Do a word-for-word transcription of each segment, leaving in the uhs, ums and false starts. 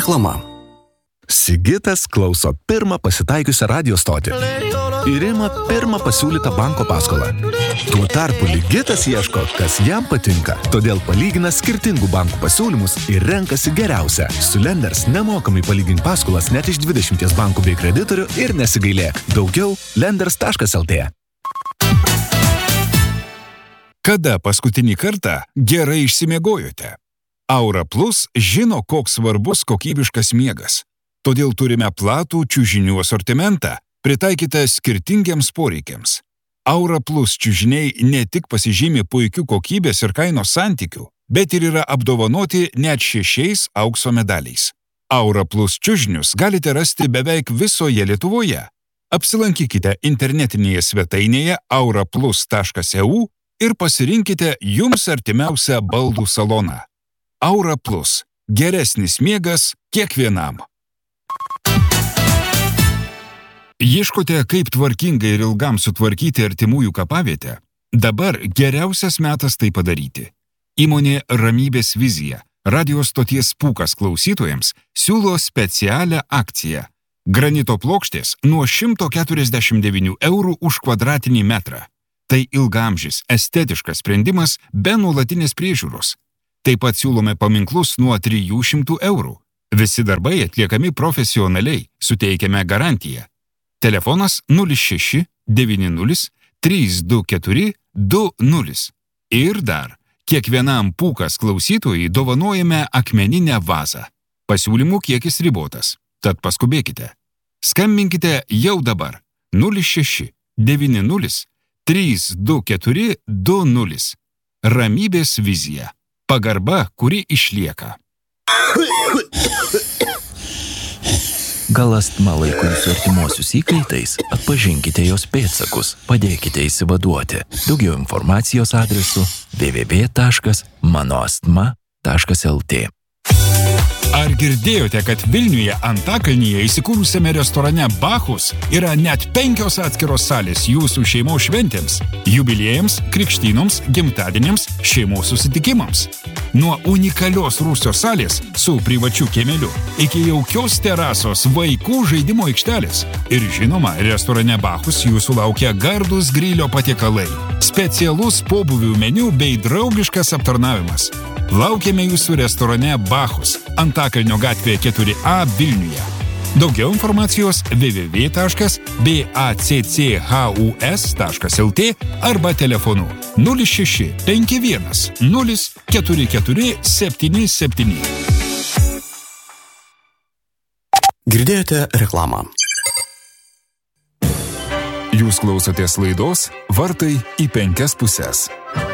Reklama. Sigitas klauso pirmą pasitaikiusią radio stotį ir ima pirmą pasiūlytą banko paskolą. Tuo tarpu Ligitas ieško, kas jam patinka, todėl palygina skirtingų bankų pasiūlymus ir renkasi geriausią. Su Lenders nemokamai palygink paskolas net iš dvidešimties bankų bei kreditorių ir nesigailėk. Daugiau lenders taškas el tė. Kada paskutinį kartą gerai išsimiegojote? Aura Plus žino, koks svarbus kokybiškas miegas. Todėl turime platų čiužinių asortimentą, pritaikytą skirtingiems poreikiams. Aura Plus čiužiniai ne tik pasižymi puikių kokybės ir kainos santykių, bet ir yra apdovanoti net šešiais aukso medaliais. Aura Plus čiužinius galite rasti beveik visoje Lietuvoje. Apsilankykite internetinėje svetainėje aura plus taškas e u ir pasirinkite jums artimiausią baldų saloną. Aura Plus. Geresnis miegas kiekvienam. Ieškote, kaip tvarkingai ir ilgam sutvarkyti artimųjų kapavietę? Dabar geriausias metas tai padaryti. Įmonė Ramybės vizija, radio stoties Pūkas klausytojams, siūlo specialią akciją. Granito plokštės nuo šimto keturiasdešimt devynių eurų už kvadratinį metrą. Tai ilgaamžis, estetiškas sprendimas be nuolatinės priežiūros. Taip pat siūlome paminklus nuo trijų šimtų eurų. Visi darbai atliekami profesionaliai, suteikiame garantiją. Telefonas nulis šeši devyni nulis trys du keturi du nulis. Ir dar, kiekvienam Pūkas klausytojui dovanojame akmeninę vazą. Pasiūlymų kiekis ribotas, tad paskubėkite. Skambinkite jau dabar nulis šeši devyni nulis trys du keturi du nulis. Ramybės vizija. Pagarba, kuri išlieka. Gal astma laiko jūsų artimuosius įkaitais? Atpažinkite jos pėdsakus, padėkite išsivaduoti. Daugiau informacijos adresu w w w taškas mano astma taškas el tė. Ar girdėjote, kad Vilniuje Antakalnyje įsikūrusiame restorane Bachus yra net penkios atskiros salės jūsų šeimos šventėms, jubiliejams, krikštynoms, gimtadieniams, šeimos susitikimams? Nuo unikalios rūsio salės su privačiu kiemeliu iki jaukios terasos vaikų žaidimo aikštelės. Ir žinoma, restorane Bachus jūsų laukia gardus grilio patiekalai, specialus pobūvių meniu bei draugiškas aptarnavimas. Laukiame jūsų restorane Bachus, Antakalnio gatvėje keturi a Vilniuje. Daugiau informacijos w w w taškas baccus taškas el tė arba telefonu nulis šeši penki vienas nulis keturi keturi septyni septyni. Girdėjote reklamą. Jūs klausotės laidos Vartai į penkias pusės.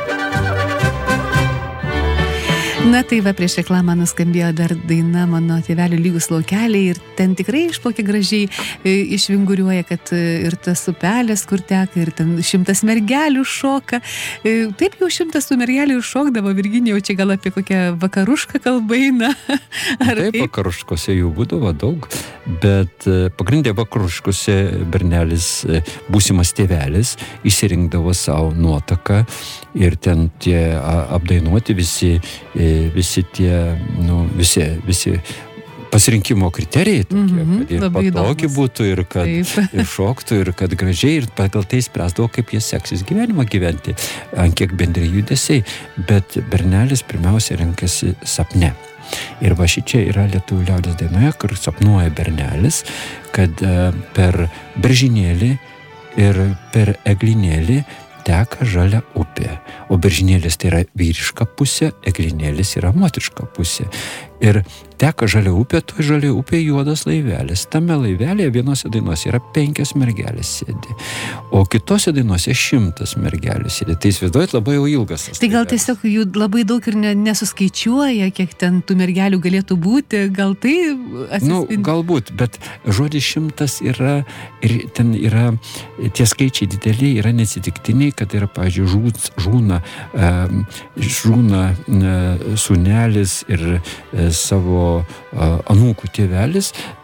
Na tai va, prieš reklamą nuskambėjo dar daina Mano tėvelių lygus laukeliai ir ten tikrai išplaukia gražiai, išvinguriuoja, kad ir tas upelės, kur teka, ir ten šimtas mergelių šoka. Taip jau šimtas tų mergelių šokdavo, Virginija, jau čia gal apie kokią vakarušką kalbainą. Taip, kaip? Vakaruškose jų būdavo daug, bet pagrindė vakaruškose bernelis, būsimas tėvelis, išsirinkdavo savo nuotaką ir ten tie apdainuoti visi visi tie, nu, visi, visi pasirinkimo kriterijai tokie, mm-hmm, kad ir patogi būtų, ir kad ir šoktų, ir kad gražiai, ir pagal tai spręsdavo, kaip jie seksis gyvenimą gyventi, ant kiek bendri judesiai, bet bernelis pirmiausia renkasi sapne. Ir va šičia yra lietuvių liaudies dainoje, kur sapnuoja bernelis, kad per beržinėlį ir per eglinėlį teka žalia upė, o beržinėlis tai yra vyriška pusė, eglinėlis yra moteriška pusė. Ir teka žalia upė, toj žalia upė juodas laivelis. Tame laivelėje vienose dainuose yra penkias mergelės sėdi, o kitose dainuose šimtas mergelių sėdi. Tai įsivaizduojat, labai jau ilgas. Tai gal tiesiog jų labai daug ir ne, nesuskaičiuoja, kiek ten tų mergelių galėtų būti, gal tai atsispindi? Nu, galbūt, bet žodis šimtas yra, ir ten yra, tie skaičiai dideli yra neatsitiktiniai, kad yra, pavyzdžiui, žūna, žūna sūnelis ir savo anūkų tėvelis,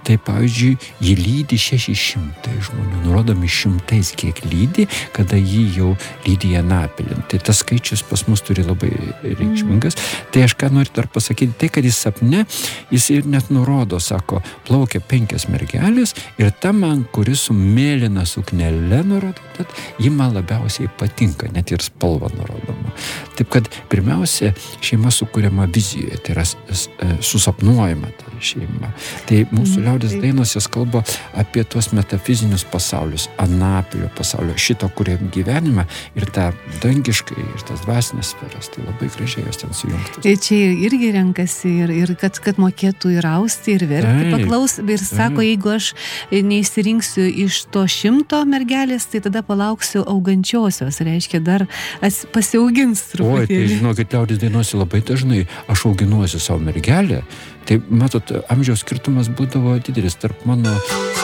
tai pavyzdžiui, jį lydi šeši šimtai žmonių, nurodomi šimtais, kiek lydi, kada jį jau lydi į Anapilį. Tai tas skaičius pas mus turi labai reikšmingas. Mm. Tai aš ką noriu dar pasakyti, tai kad jis sapne, jis ir net nurodo, sako, plaukia penkias mergelės ir ta man, kuris su mėlyna suknele nurodo, tad ji man labiausiai patinka, net ir spalva nurodoma. Taip kad pirmiausia, šeima sukuriama vizijoje, tai yra susapnuojama ta šeima. Tai mūsų mm, liaudės dainos jos kalba apie tuos metafizinius pasaulius, Anapilio pasaulio, šito, kurie gyvenimą ir tą dangiškai, ir tas dvasinės sferas. Tai labai gražiai jos ten sujungtos. Ir čia irgi renkasi, ir, ir kad, kad mokėtų ir austi, ir verkti, paklaus. Ir sako, taip. Jeigu aš neįsirinksiu iš to šimto mergelės, tai tada palauksiu augančiosios. Reiškia, dar pasiaugins truputėlį. Oi, tai žinokit, liaudės dainuosi labai dažnai. Aš auginuosi savo mergelę. Tai, matot, amžiaus skirtumas būdavo didelis tarp mano